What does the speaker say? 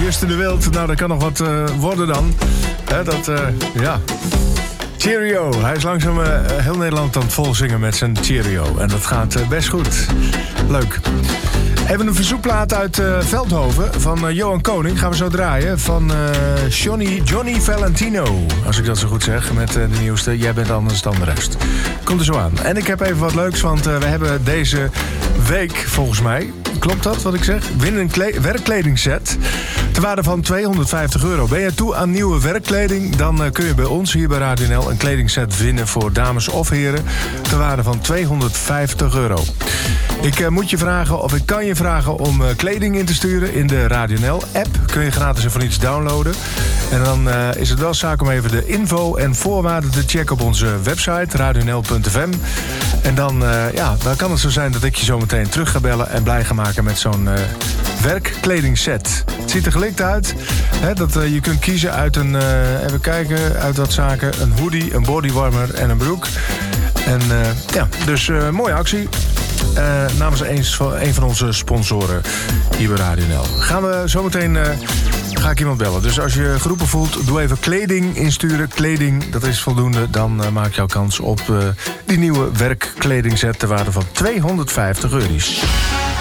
Justin de Wild. Nou, dat kan nog wat worden dan. Ja. Cheerio. Hij is langzaam heel Nederland aan het volzingen met zijn Cheerio. En dat gaat best goed. Leuk. Even een verzoekplaat uit Veldhoven van Johan Koning. Gaan we zo draaien. Van Johnny Valentino. Als ik dat zo goed zeg. Met de nieuwste Jij bent anders dan de rest. Komt er zo aan. En ik heb even wat leuks. Want we hebben deze week volgens mij... Klopt dat wat ik zeg? Win een werkkledingset. Ter waarde van €250. Ben je toe aan nieuwe werkkleding? Dan kun je bij ons hier bij Radio NL een kledingset winnen voor dames of heren. Ter waarde van €250. Ik moet je vragen, of ik kan je vragen om kleding in te sturen in de Radio NL-app. Kun je gratis even iets downloaden. En dan is het wel zaak om even de info en voorwaarden te checken op onze website, radionl.fm. En dan kan het zo zijn dat ik je zo meteen terug ga bellen en blij ga maken met zo'n werkkledingset. Het ziet er gelikt uit. Hè, dat je kunt kiezen uit een, even kijken, uit wat zaken. Een hoodie, een bodywarmer en een broek. En dus mooie actie. Namens een van onze sponsoren hier bij Radio NL. Gaan we zometeen... ga ik iemand bellen. Dus als je geroepen voelt, doe even kleding insturen. Kleding, dat is voldoende. Dan maak jouw kans op die nieuwe werkkledingset ter waarde van €250.